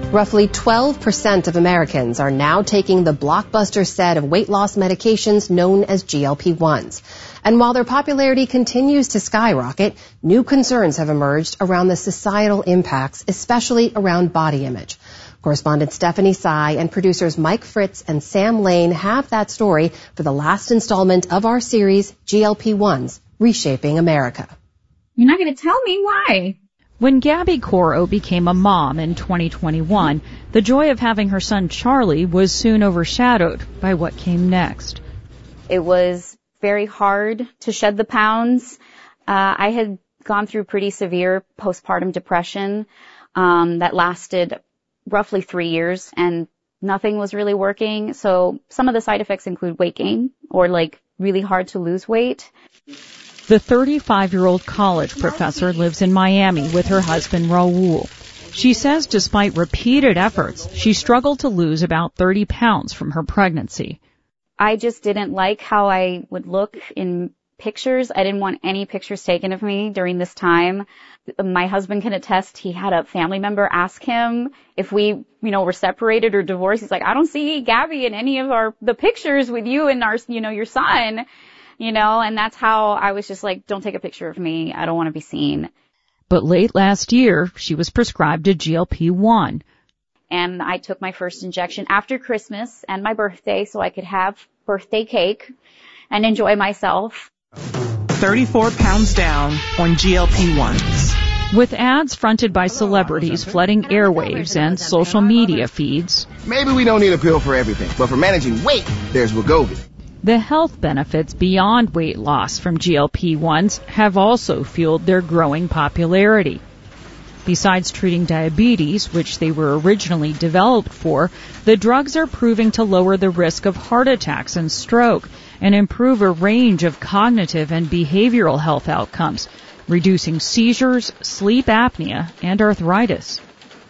Roughly 12% of Americans are now taking the blockbuster set of weight loss medications known as GLP-1s. And while their popularity continues to skyrocket, new concerns have emerged around the societal impacts, especially around body image. Correspondent Stephanie Tsai and producers Mike Fritz and Sam Lane have that story for the last installment of our series, GLP-1s, Reshaping America. You're not going to tell me why. When Gabby Coro became a mom in 2021, the joy of having her son Charlie was soon overshadowed by what came next. It was very hard to shed the pounds. I had gone through pretty severe postpartum depression that lasted roughly 3 years, and nothing was really working. So some of the side effects include weight gain or really hard to lose weight. The 35-year-old college professor lives in Miami with her husband, Raul. She says despite repeated efforts, she struggled to lose about 30 pounds from her pregnancy. I just didn't like how I would look in pictures. I didn't want any pictures taken of me during this time. My husband can attest. He had a family member ask him if we, were separated or divorced. He's like, I don't see Gabby in any of the pictures with you and our, your son. And that's how I was just like, don't take a picture of me. I don't want to be seen. But late last year, she was prescribed a GLP-1. And I took my first injection after Christmas and my birthday so I could have birthday cake and enjoy myself. 34 pounds down on GLP-1s. With ads fronted by celebrities flooding airwaves and social media feeds. Maybe we don't need a pill for everything, but for managing weight, there's Wegovy. The health benefits beyond weight loss from GLP-1s have also fueled their growing popularity. Besides treating diabetes, which they were originally developed for, the drugs are proving to lower the risk of heart attacks and stroke and improve a range of cognitive and behavioral health outcomes, reducing seizures, sleep apnea, and arthritis.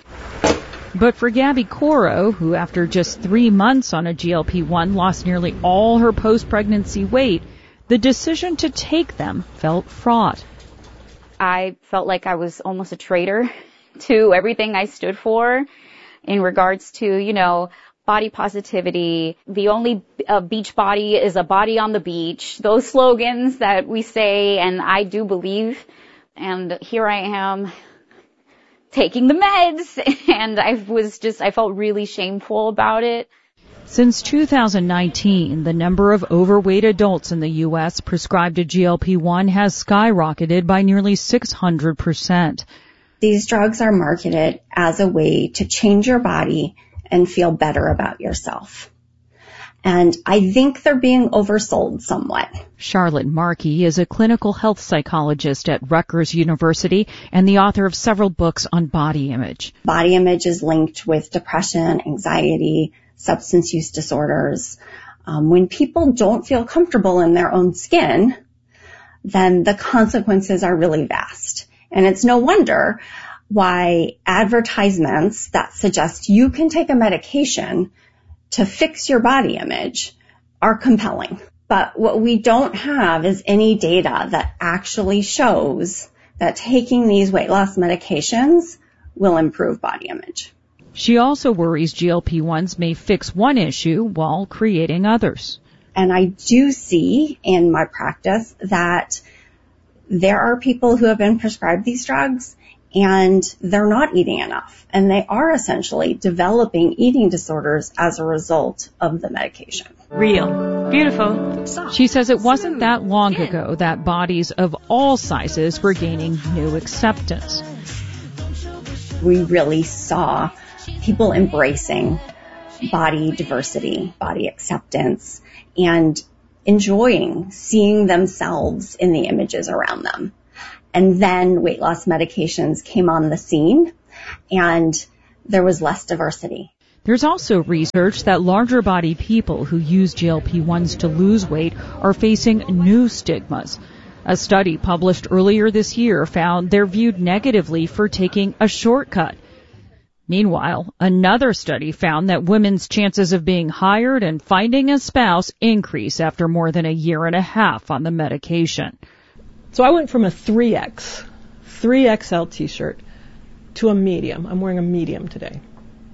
But for Gabby Coro, who after just 3 months on a GLP-1 lost nearly all her post-pregnancy weight, the decision to take them felt fraught. I felt like I was almost a traitor to everything I stood for in regards to, body positivity. The only beach body is a body on the beach. Those slogans that we say, and I do believe. And here I am taking the meds, and I felt really shameful about it. Since 2019, the number of overweight adults in the U.S. prescribed a GLP-1 has skyrocketed by nearly 600%. These drugs are marketed as a way to change your body and feel better about yourself. And I think they're being oversold somewhat. Charlotte Markey is a clinical health psychologist at Rutgers University and the author of several books on body image. Body image is linked with depression, anxiety, substance use disorders. When people don't feel comfortable in their own skin, then the consequences are really vast. And it's no wonder why advertisements that suggest you can take a medication to fix your body image are compelling. But what we don't have is any data that actually shows that taking these weight loss medications will improve body image. She also worries GLP-1s may fix one issue while creating others. And I do see in my practice that there are people who have been prescribed these drugs and they're not eating enough. And they are essentially developing eating disorders as a result of the medication. Real. Beautiful. She says it wasn't that long ago that bodies of all sizes were gaining new acceptance. We really saw people embracing body diversity, body acceptance, and enjoying seeing themselves in the images around them. And then weight loss medications came on the scene, and there was less diversity. There's also research that larger body people who use GLP-1s to lose weight are facing new stigmas. A study published earlier this year found they're viewed negatively for taking a shortcut. Meanwhile, another study found that women's chances of being hired and finding a spouse increase after more than a year and a half on the medication. So I went from a 3XL t-shirt to a medium. I'm wearing a medium today.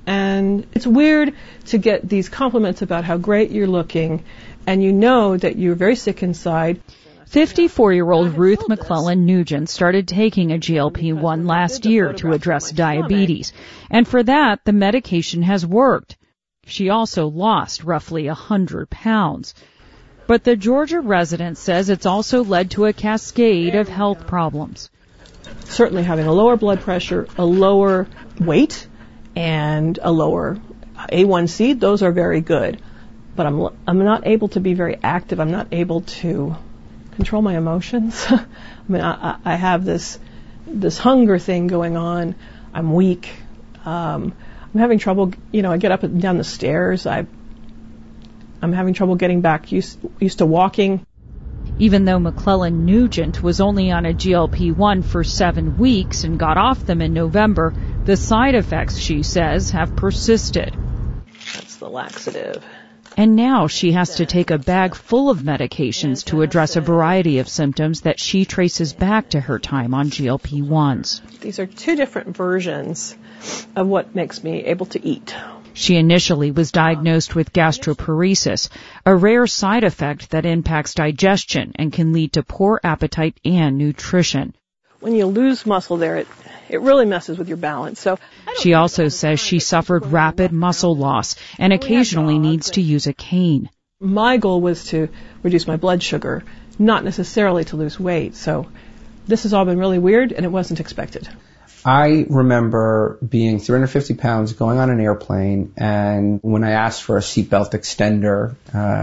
And it's weird to get these compliments about how great you're looking, and you know that you're very sick inside. 54-year-old Ruth McClellan Nugent started taking a GLP-1 last year to address diabetes, and for that, the medication has worked. She also lost roughly 100 pounds. But the Georgia resident says it's also led to a cascade of health problems. Certainly having a lower blood pressure, a lower weight, and a lower A1C, those are very good. But I'm not able to be very active. I'm not able to control my emotions. I mean, I have this hunger thing going on. I'm weak. I'm having trouble, I get up and down the stairs. I'm having trouble getting back used to walking. Even though McClellan Nugent was only on a GLP-1 for 7 weeks and got off them in November, the side effects, she says, have persisted. That's the laxative. And now she has to take a bag full of medications to address a variety of symptoms that she traces back to her time on GLP-1s. These are 2 different versions of what makes me able to eat. She initially was diagnosed with gastroparesis, a rare side effect that impacts digestion and can lead to poor appetite and nutrition. When you lose muscle there, it really messes with your balance. So she also says she suffered rapid muscle loss and occasionally needs to use a cane. My goal was to reduce my blood sugar, not necessarily to lose weight. So this has all been really weird, and it wasn't expected. I remember being 350 pounds, going on an airplane, and when I asked for a seatbelt extender,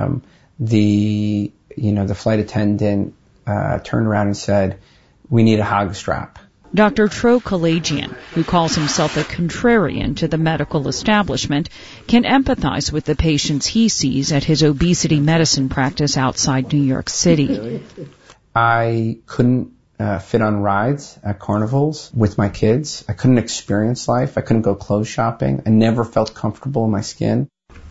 the flight attendant turned around and said, "We need a hog strap." Dr. Tro Kalayjian, who calls himself a contrarian to the medical establishment, can empathize with the patients he sees at his obesity medicine practice outside New York City. I couldn't fit on rides at carnivals with my kids. I couldn't experience life. I couldn't go clothes shopping. I never felt comfortable in my skin.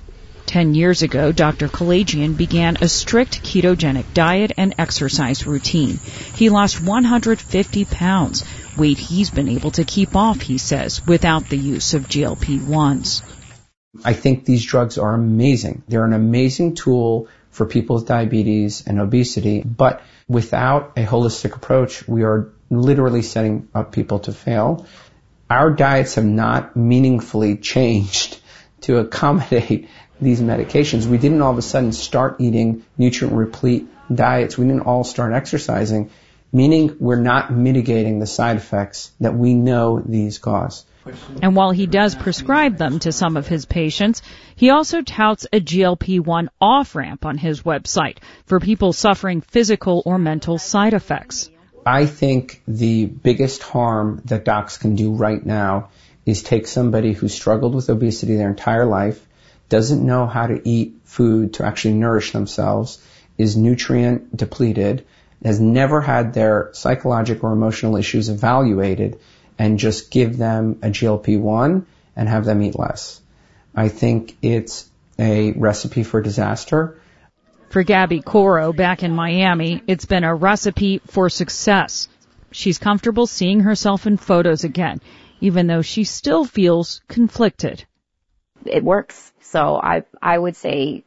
10 years ago, Dr. Kalayjian began a strict ketogenic diet and exercise routine. He lost 150 pounds, weight he's been able to keep off, he says, without the use of GLP-1s. I think these drugs are amazing. They're an amazing tool for people with diabetes and obesity, but without a holistic approach, we are literally setting up people to fail. Our diets have not meaningfully changed to accommodate these medications. We didn't all of a sudden start eating nutrient-replete diets. We didn't all start exercising, meaning we're not mitigating the side effects that we know these cause. And while he does prescribe them to some of his patients, he also touts a GLP-1 off-ramp on his website for people suffering physical or mental side effects. I think the biggest harm that docs can do right now is take somebody who struggled with obesity their entire life, doesn't know how to eat food to actually nourish themselves, is nutrient depleted, has never had their psychological or emotional issues evaluated, and just give them a GLP-1 and have them eat less. I think it's a recipe for disaster. For Gabby Coro back in Miami, it's been a recipe for success. She's comfortable seeing herself in photos again, even though she still feels conflicted. It works. So I would say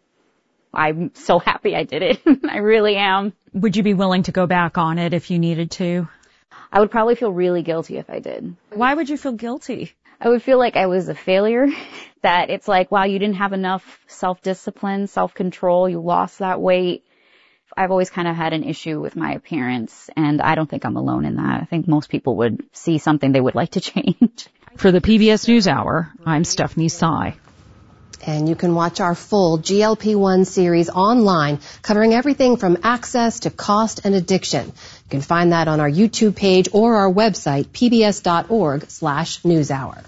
I'm so happy I did it. I really am. Would you be willing to go back on it if you needed to? I would probably feel really guilty if I did. Why would you feel guilty? I would feel like I was a failure, that it's like, wow, you didn't have enough self-discipline, self-control, you lost that weight. I've always kind of had an issue with my appearance, and I don't think I'm alone in that. I think most people would see something they would like to change. For the PBS NewsHour, I'm Stephanie Tsai. And you can watch our full GLP-1 series online, covering everything from access to cost and addiction. You can find that on our YouTube page or our website, pbs.org/newshour.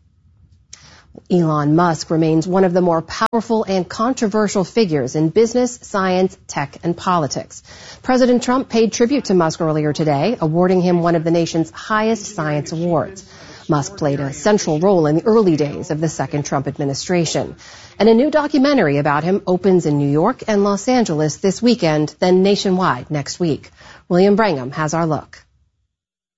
Elon Musk remains one of the more powerful and controversial figures in business, science, tech, and politics. President Trump paid tribute to Musk earlier today, awarding him one of the nation's highest science awards. Musk played a central role in the early days of the second Trump administration. And a new documentary about him opens in New York and Los Angeles this weekend, then nationwide next week. William Brangham has our look.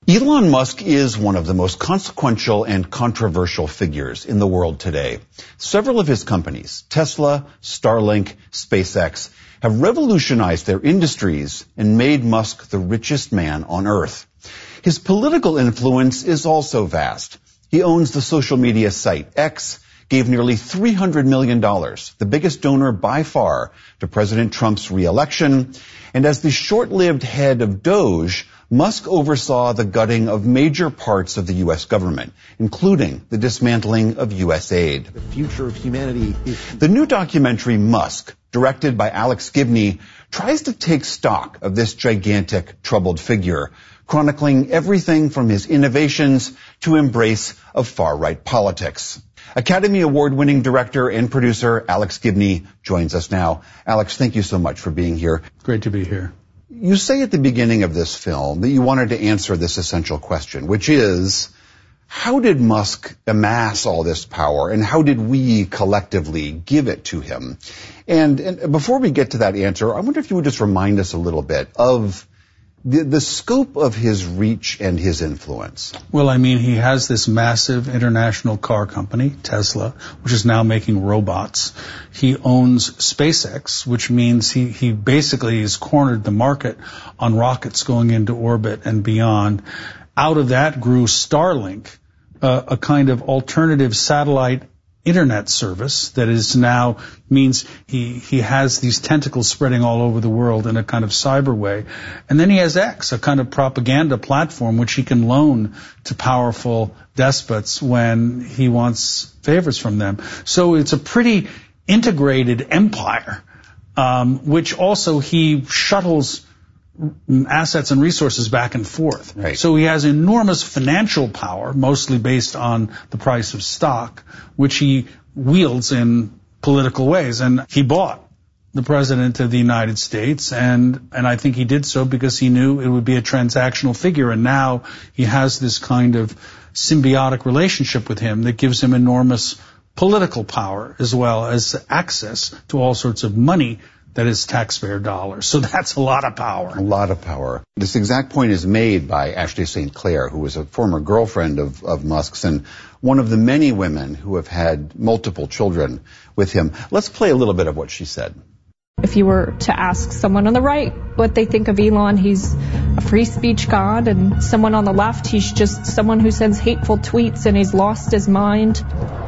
Elon Musk is one of the most consequential and controversial figures in the world today. Several of his companies, Tesla, Starlink, SpaceX, have revolutionized their industries and made Musk the richest man on Earth. His political influence is also vast. He owns the social media site X, gave nearly $300 million, the biggest donor by far to President Trump's re-election, and as the short-lived head of Doge, Musk oversaw the gutting of major parts of the U.S. government, including the dismantling of U.S. aid. The future of humanity is... The new documentary, Musk, directed by Alex Gibney, tries to take stock of this gigantic, troubled figure, chronicling everything from his innovations to embrace of far-right politics. Academy Award-winning director and producer Alex Gibney joins us now. Alex, thank you so much for being here. Great to be here. You say at the beginning of this film that you wanted to answer this essential question, which is, how did Musk amass all this power, and how did we collectively give it to him? And before we get to that answer, I wonder if you would just remind us a little bit of the scope of his reach and his influence. Well, I mean, he has this massive international car company, Tesla, which is now making robots. He owns SpaceX, which means he basically has cornered the market on rockets going into orbit and beyond. Out of that grew Starlink, a kind of alternative satellite internet service that is now means he has these tentacles spreading all over the world in a kind of cyber way. And then he has X, a kind of propaganda platform which he can loan to powerful despots when he wants favors from them. So it's a pretty integrated empire, which also he shuttles assets and resources back and forth. Right. So he has enormous financial power, mostly based on the price of stock, which he wields in political ways. And he bought the President of the United States, and I think he did so because he knew it would be a transactional figure. And now he has this kind of symbiotic relationship with him that gives him enormous political power as well as access to all sorts of money that is taxpayer dollars. So that's a lot of power. A lot of power. This exact point is made by Ashley St. Clair, who was a former girlfriend of Musk's and one of the many women who have had multiple children with him. Let's play a little bit of what she said. If you were to ask someone on the right what they think of Elon, he's a free speech god, and someone on the left, he's just someone who sends hateful tweets and he's lost his mind.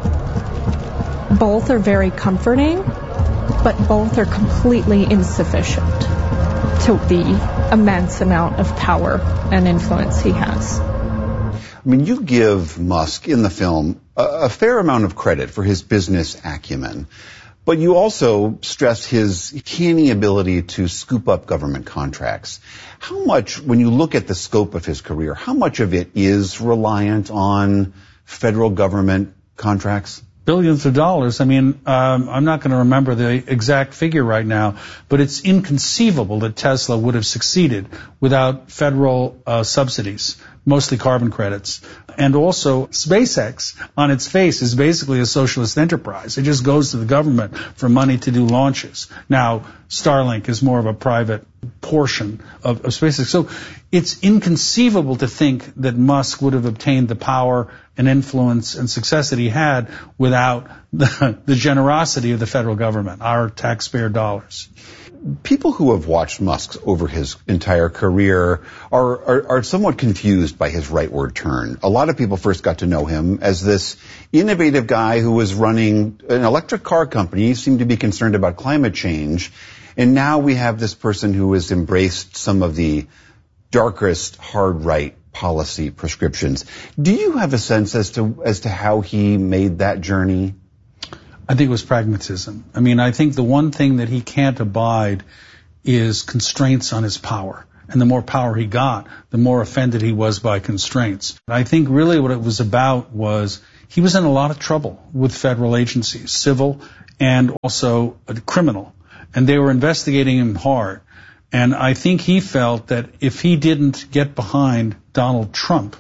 Both are very comforting, but both are completely insufficient to the immense amount of power and influence he has. I mean, you give Musk in the film a fair amount of credit for his business acumen, but you also stress his canny ability to scoop up government contracts. How much, when you look at the scope of his career, how much of it is reliant on federal government contracts? Billions of dollars. I mean, I'm not going to remember the exact figure right now, but it's inconceivable that Tesla would have succeeded without federal subsidies, mostly carbon credits. And also, SpaceX, on its face, is basically a socialist enterprise. It just goes to the government for money to do launches. Now, Starlink is more of a private portion of SpaceX. So it's inconceivable to think that Musk would have obtained the power and influence and success that he had without the generosity of the federal government, our taxpayer dollars. People who have watched Musk over his entire career are somewhat confused by his rightward turn. A lot of people first got to know him as this innovative guy who was running an electric car company, seemed to be concerned about climate change, and now we have this person who has embraced some of the darkest hard right policy prescriptions. Do you have a sense as to how he made that journey? I think it was pragmatism. I mean, I think the one thing that he can't abide is constraints on his power. And the more power he got, the more offended he was by constraints. I think really what it was about was he was in a lot of trouble with federal agencies, civil and also criminal. And they were investigating him hard. And I think he felt that if he didn't get behind Donald Trump,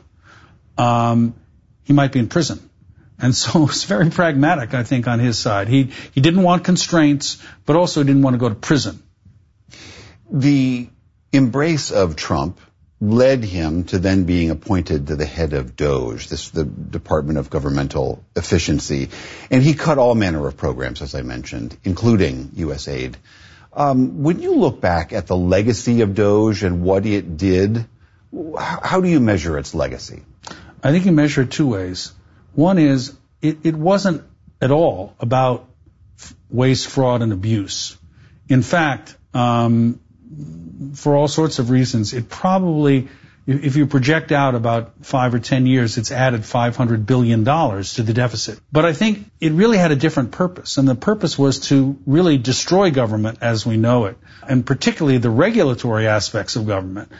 he might be in prison. And so it's very pragmatic, I think, on his side. He didn't want constraints, but also didn't want to go to prison. The embrace of Trump led him to then being appointed to the head of DOGE, the Department of Governmental Efficiency. And he cut all manner of programs, as I mentioned, including USAID. When you look back at the legacy of DOGE and what it did, how do you measure its legacy? I think you measure it two ways. One is it wasn't at all about waste, fraud, and abuse. In fact, for all sorts of reasons, it probably, if you project out about 5 or 10 years, it's added $500 billion to the deficit. But I think it really had a different purpose, and the purpose was to really destroy government as we know it, and particularly the regulatory aspects of government,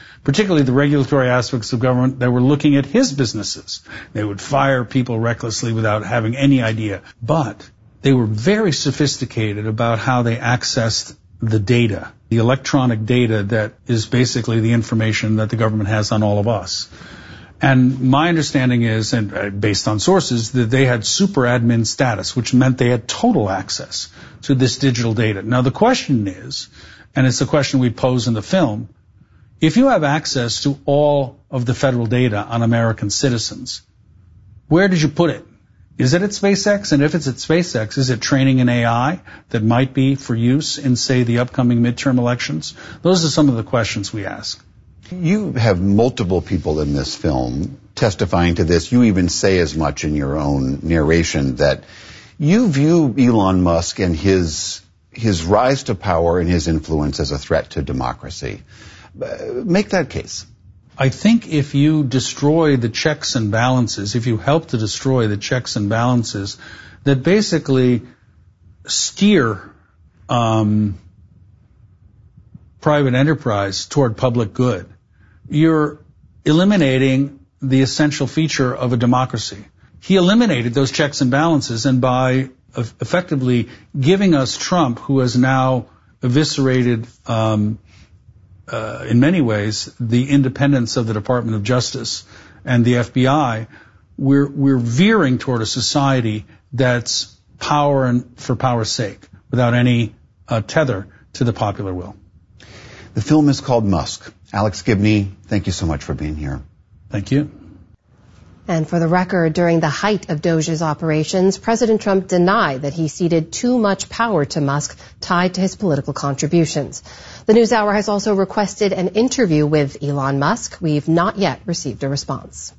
that were looking at his businesses. They would fire people recklessly without having any idea. But they were very sophisticated about how they accessed the data, the electronic data that is basically the information that the government has on all of us. And my understanding is, and based on sources, that they had super admin status, which meant they had total access to this digital data. Now the question is, and it's a question we pose in the film, if you have access to all of the federal data on American citizens, where did you put it? Is it at SpaceX? And if it's at SpaceX, is it training an AI that might be for use in, say, the upcoming midterm elections? Those are some of the questions we ask. You have multiple people in this film testifying to this. You even say as much in your own narration that you view Elon Musk and his rise to power and his influence as a threat to democracy. Make that case. I think if you destroy the checks and balances, if you help to destroy the checks and balances that basically steer private enterprise toward public good, you're eliminating the essential feature of a democracy. He eliminated those checks and balances, and by effectively giving us Trump, who has now eviscerated in many ways, the independence of the Department of Justice and the FBI, we're veering toward a society that's power and for power's sake, without any tether to the popular will. The film is called Musk. Alex Gibney, thank you so much for being here. Thank you. And for the record, during the height of DOGE's operations, President Trump denied that he ceded too much power to Musk tied to his political contributions. The NewsHour has also requested an interview with Elon Musk. We've not yet received a response.